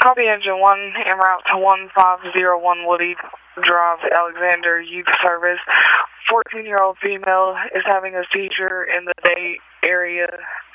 Copy engine 1, en route to 1501 Woody Drive, Alexander Youth Service. 14-year-old female is having a seizure in the day area